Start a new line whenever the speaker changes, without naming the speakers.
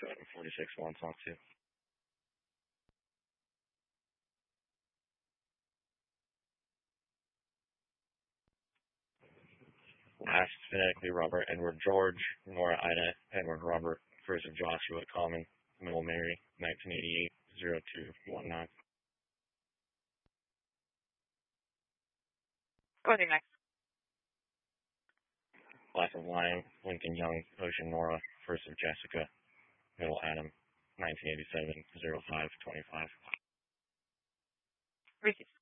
4746 1 talk to. Last, phonetically Robert, Edward George, Nora Ida, Edward Robert, first of Joshua, Common, Middle Mary, 1988-0219.
Go ahead next.
Last of Lion, Lincoln Young, Ocean Nora, first of Jessica, Middle Adam, 1987-0525.
Receive.